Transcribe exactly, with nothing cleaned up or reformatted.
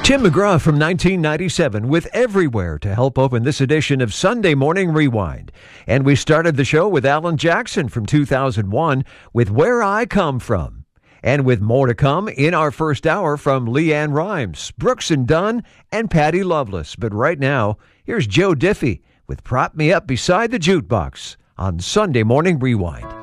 Tim McGraw from nineteen ninety-seven with Everywhere to help open this edition of Sunday Morning Rewind. And we started the show with Alan Jackson from two thousand one with Where I Come From. And with more to come in our first hour from Leanne Rimes, Brooks and Dunn, and Patty Loveless. But right now, here's Joe Diffie with Prop Me Up Beside the Jukebox on Sunday Morning Rewind.